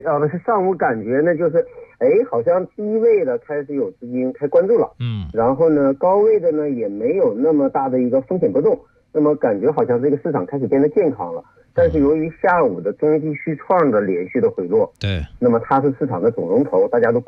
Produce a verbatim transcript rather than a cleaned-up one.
要的是上午感觉呢，就是哎，好像低位的开始有资金开关注了， 嗯， 然后呢，高位的呢也没有那么大的一个风险波动，那么感觉好像这个市场开始变得健康了。但是由于下午的中继续创的连续的回落， 对， 那么它是市场的总龙头，大家都